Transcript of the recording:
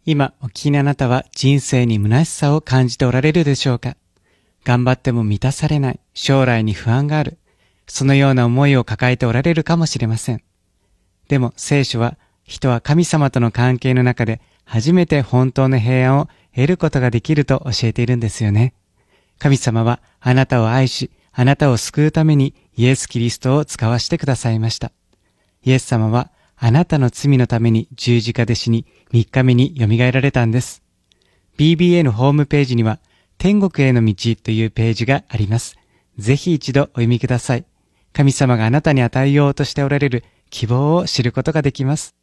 今お聞きのあなたは人生に虚しさを感じておられるでしょうか？頑張っても満たされない、将来に不安がある、そのような思いを抱えておられるかもしれません。でも聖書は、人は神様との関係の中で初めて本当の平安を得ることができると教えているんですよね。神様はあなたを愛し、あなたを救うためにイエス・キリストを使わしてくださいました。イエス様はあなたの罪のために十字架で死に、3日目によみがえられたんです。BBA のホームページには、天国への道というページがあります。ぜひ一度お読みください。神様があなたに与えようとしておられる希望を知ることができます。